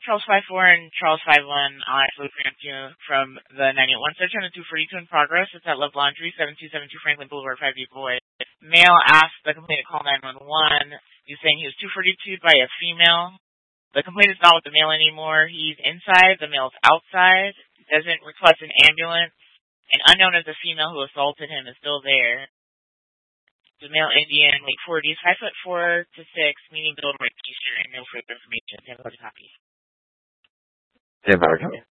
Charles 54 and Charles 51, I'll actually preempt you from the 981 search on the 242 in progress. It's at Love Laundry, 7272 Franklin Boulevard, 5 Boy. Male asked the complainant to call 911. He's saying he was 242 by a female. The complainant is not with the male anymore. He's inside. The male's outside. Doesn't request an ambulance. An unknown as the female who assaulted him is still there. The male Indian, late 40s, 5'4" to 6, medium build, white t-shirt, and no further information. Have a copy. Yeah,